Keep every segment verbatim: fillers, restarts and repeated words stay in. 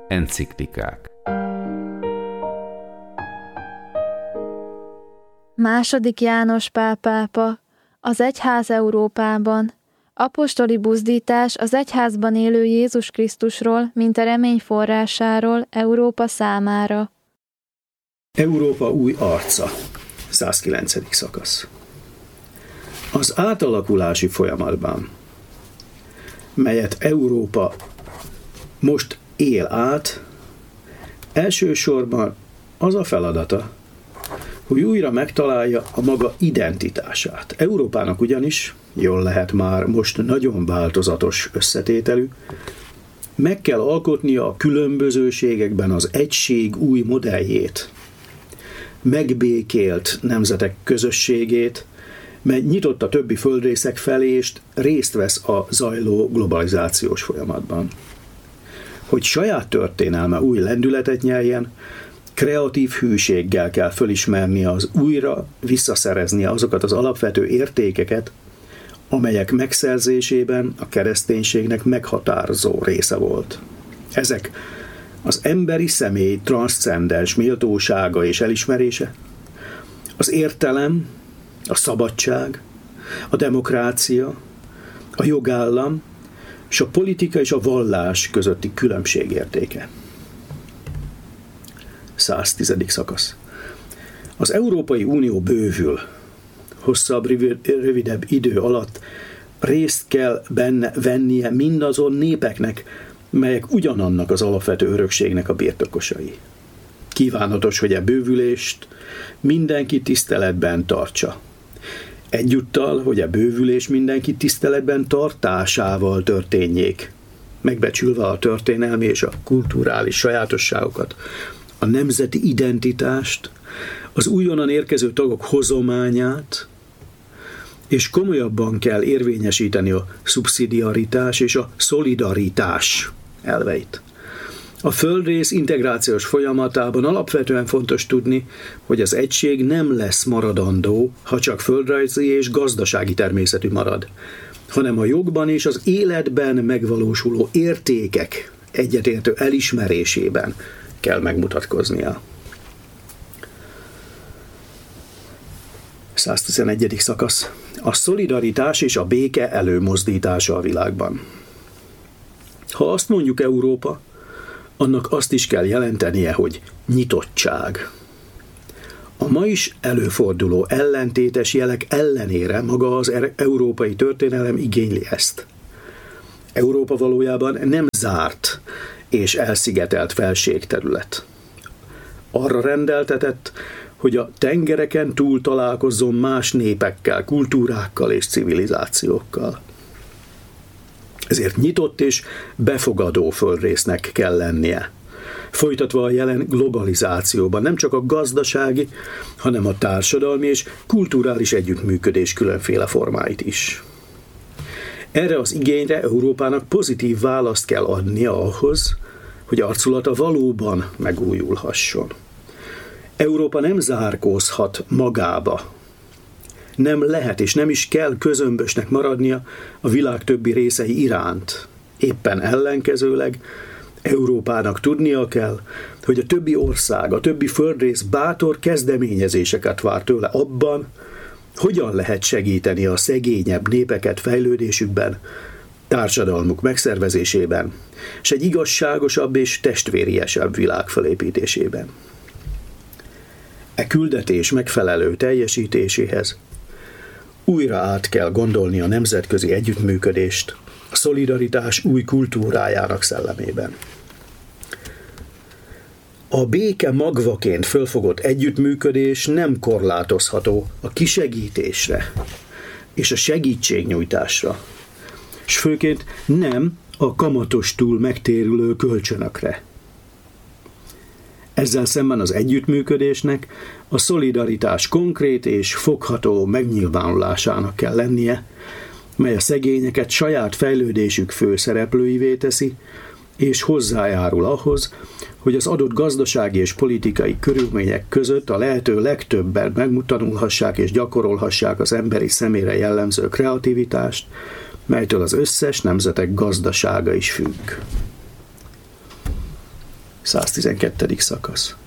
Enciklikák. Második János Pál pápa, az egyház Európában. Apostoli buzdítás az egyházban élő Jézus Krisztusról, mint a remény forrásáról Európa számára. Európa új arca. százkilencedik szakasz. Az átalakulási folyamatban, melyet Európa most él át, elsősorban az a feladata, hogy újra megtalálja a maga identitását. Európának ugyanis, jól lehet már most nagyon változatos összetételű, meg kell alkotnia a különbözőségekben az egység új modelljét, megbékélt nemzetek közösségét, mely nyitott a többi földrészek felé, és részt vesz a zajló globalizációs folyamatban. Hogy saját történelme új lendületet nyeljen, kreatív hűséggel kell fölismernie az újra visszaszereznie azokat az alapvető értékeket, amelyek megszerzésében a kereszténységnek meghatározó része volt. Ezek az emberi személy transzcendens méltósága és elismerése, az értelem, a szabadság, a demokrácia, a jogállam és a politika és a vallás közötti különbség értéke. száztízedik szakasz. Az Európai Unió bővül, hosszabb, rövidebb idő alatt részt kell benne vennie mindazon népeknek, melyek ugyanannak az alapvető örökségnek a birtokosai. Kívánatos, hogy a bővülést mindenki tiszteletben tartsa. Egyúttal, hogy a bővülés mindenki tiszteletben tartásával történjék, megbecsülve a történelmi és a kulturális sajátosságokat, a nemzeti identitást, az újonnan érkező tagok hozományát, és komolyabban kell érvényesíteni a szubszidiaritás és a szolidaritás elveit. A földrész integrációs folyamatában alapvetően fontos tudni, hogy az egység nem lesz maradandó, ha csak földrajzi és gazdasági természetű marad, hanem a jogban és az életben megvalósuló értékek egyetértő elismerésében kell megmutatkoznia. száztizenegyedik szakasz. A szolidaritás és a béke előmozdítása a világban. Ha azt mondjuk Európa, annak azt is kell jelentenie, hogy nyitottság. A ma is előforduló ellentétes jelek ellenére maga az európai történelem igényli ezt. Európa valójában nem zárt és elszigetelt felségterület. Arra rendeltetett, hogy a tengereken túl találkozzon más népekkel, kultúrákkal és civilizációkkal. Ezért nyitott és befogadó földrésznek kell lennie. Folytatva a jelen globalizációban nem csak a gazdasági, hanem a társadalmi és kulturális együttműködés különféle formáit is. Erre az igényre Európának pozitív választ kell adnia ahhoz, hogy arculata valóban megújulhasson. Európa nem zárkózhat magába. Nem lehet és nem is kell közömbösnek maradnia a világ többi részei iránt. Éppen ellenkezőleg Európának tudnia kell, hogy a többi ország, a többi földrész bátor kezdeményezéseket vár tőle abban, hogyan lehet segíteni a szegényebb népeket fejlődésükben, társadalmuk megszervezésében, és egy igazságosabb és testvériesebb világ felépítésében. E küldetés megfelelő teljesítéséhez újra át kell gondolni a nemzetközi együttműködést a szolidaritás új kultúrájának szellemében. A béke magvaként fölfogott együttműködés nem korlátozható a kisegítésre és a segítségnyújtásra, és főként nem a kamatostól megtérülő kölcsönökre. Ezzel szemben az együttműködésnek a szolidaritás konkrét és fogható megnyilvánulásának kell lennie, mely a szegényeket saját fejlődésük főszereplőivé teszi, és hozzájárul ahhoz, hogy az adott gazdasági és politikai körülmények között a lehető legtöbben megtanulhassák és gyakorolhassák az emberi személyre jellemző kreativitást, melytől az összes nemzetek gazdasága is függ. száztizenkettedik szakasz.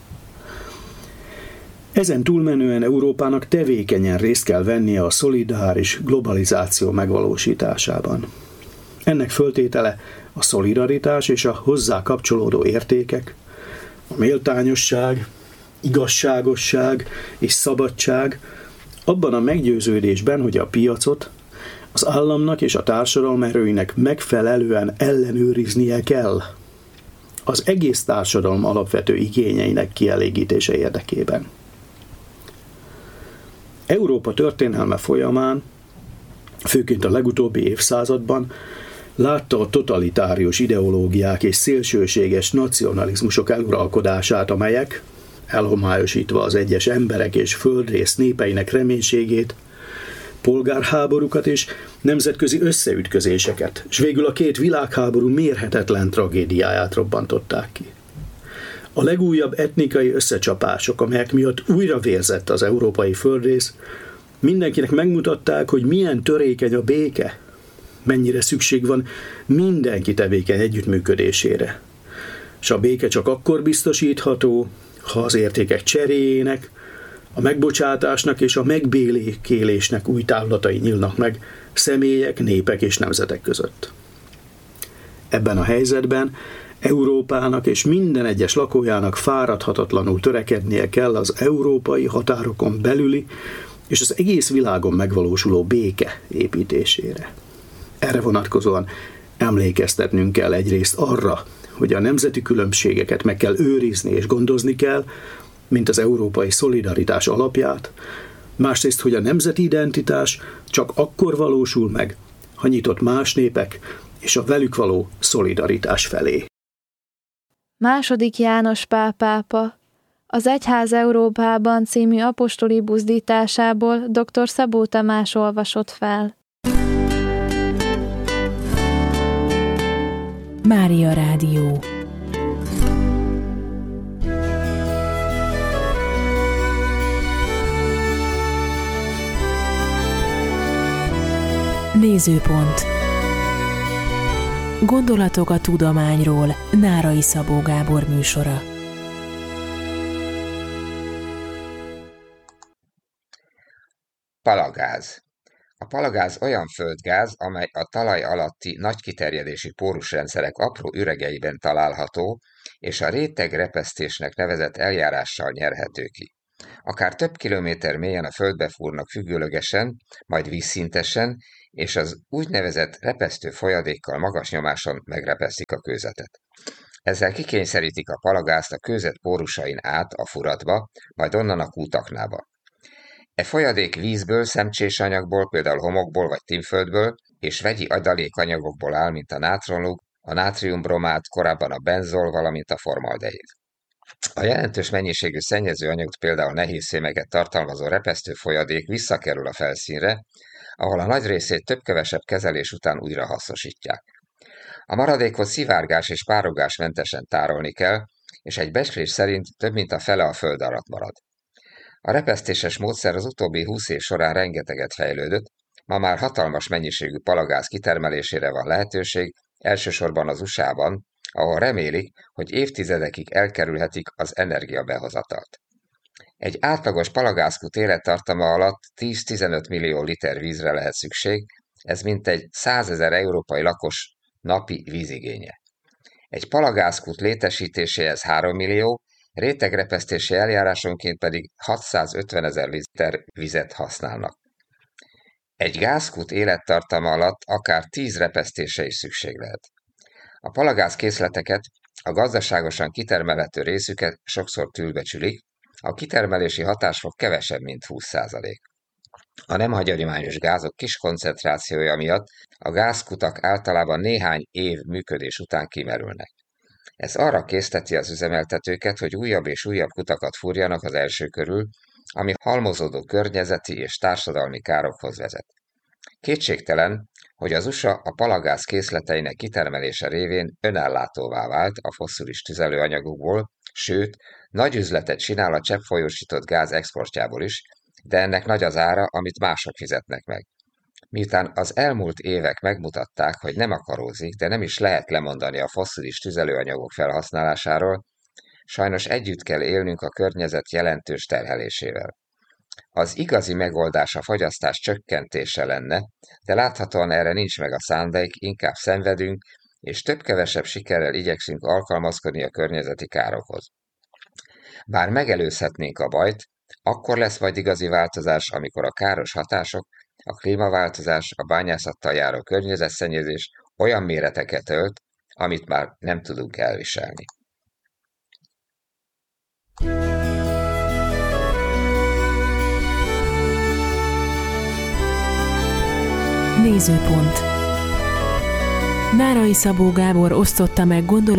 Ezen túlmenően Európának tevékenyen részt kell vennie a szolidáris globalizáció megvalósításában. Ennek föltétele a szolidaritás és a hozzá kapcsolódó értékek, a méltányosság, igazságosság és szabadság, abban a meggyőződésben, hogy a piacot az államnak és a társadalom erőinek megfelelően ellenőriznie kell az egész társadalom alapvető igényeinek kielégítése érdekében. Európa történelme folyamán, főként a legutóbbi évszázadban látta a totalitárius ideológiák és szélsőséges nacionalizmusok eluralkodását, amelyek, elhomályosítva az egyes emberek és földrész népeinek reménységét, polgárháborúkat és nemzetközi összeütközéseket, és végül a két világháború mérhetetlen tragédiáját robbantották ki. A legújabb etnikai összecsapások, amelyek miatt újra vérzett az európai földrész, mindenkinek megmutatták, hogy milyen törékeny a béke, mennyire szükség van mindenki tevékeny együttműködésére. És a béke csak akkor biztosítható, ha az értékek cseréjének, a megbocsátásnak és a megbékélésnek új távlatai nyílnak meg személyek, népek és nemzetek között. Ebben a helyzetben Európának és minden egyes lakójának fáradhatatlanul törekednie kell az európai határokon belüli és az egész világon megvalósuló béke építésére. Erre vonatkozóan emlékeztetnünk kell egyrészt arra, hogy a nemzeti különbségeket meg kell őrizni és gondozni kell, mint az európai szolidaritás alapját, másrészt, hogy a nemzeti identitás csak akkor valósul meg, ha nyitott más népek és a velük való szolidaritás felé. Második János Pál pápa, az Egyház Európában című apostoli buzdításából dr. Szabó Tamás olvasott fel. Mária Rádió. Nézőpont. Gondolatok a tudományról. Nárai Szabó Gábor műsora. Palagáz. A palagáz olyan földgáz, amely a talaj alatti nagy kiterjedésű pórusrendszerek apró üregeiben található, és a rétegrepesztésnek nevezett eljárással nyerhető ki. Akár több kilométer mélyen a földbe fúrnak függőlegesen, majd vízszintesen, és az úgynevezett repesztő folyadékkal magas nyomáson megrepesztik a kőzetet. Ezzel kikényszerítik a palagázt a kőzet pórusain át a furatba, majd onnan a kútaknába. E folyadék vízből, szemcsés anyagból, például homokból vagy tínföldből, és vegyi adalékanyagokból áll, mint a nátronlug, a nátriumbromát, korábban a benzol, valamint a formaldehid. A jelentős mennyiségű szennyező anyagot, például nehézszémeket tartalmazó repesztő folyadék visszakerül a felszínre, ahol a nagy részét több-kevesebb kezelés után újra hasznosítják. A maradékot szivárgás és párogásmentesen tárolni kell, és egy becslés szerint több mint a fele a föld alatt marad. A repesztéses módszer az utóbbi húsz év során rengeteget fejlődött, ma már hatalmas mennyiségű palagáz kitermelésére van lehetőség, elsősorban az u es á-ban, ahol remélik, hogy évtizedekig elkerülhetik az energiabehozatalt. Egy átlagos palagázkút élettartama alatt tíz-tizenöt millió liter vízre lehet szükség, ez mintegy százezer európai lakos napi vízigénye. Egy palagázkút létesítéséhez három millió, rétegrepesztési eljárásonként pedig hatszázötvenezer liter vizet használnak. Egy gázkút élettartama alatt akár tíz repesztése is szükség lehet. A palagáz készleteket, a gazdaságosan kitermelhető részüket sokszor túlbecsülik, a kitermelési hatásfok kevesebb, mint húsz százalék. A nem hagyományos gázok kis koncentrációja miatt a gázkutak általában néhány év működés után kimerülnek. Ez arra készteti az üzemeltetőket, hogy újabb és újabb kutakat fúrjanak az első körül, ami halmozódó környezeti és társadalmi károkhoz vezet. Kétségtelen, hogy az u es á a palagáz készleteinek kitermelése révén önellátóvá vált a fosszilis tüzelőanyagokból, sőt, nagy üzletet csinál a cseppfolyósított gáz exportjából is, de ennek nagy az ára, amit mások fizetnek meg. Miután az elmúlt évek megmutatták, hogy nem akarózik, de nem is lehet lemondani a fosszilis tüzelőanyagok felhasználásáról, sajnos együtt kell élnünk a környezet jelentős terhelésével. Az igazi megoldás a fogyasztás csökkentése lenne, de láthatóan erre nincs meg a szándék, inkább szenvedünk, és több-kevesebb sikerrel igyekszünk alkalmazkodni a környezeti károkhoz. Bár megelőzhetnénk a bajt, akkor lesz majd igazi változás, amikor a káros hatások, a klímaváltozás, a bányászattal járó környezetszennyezés olyan méreteket ölt, amit már nem tudunk elviselni. Nézőpont. Nárai Szabó Gábor osztotta meg gondolatait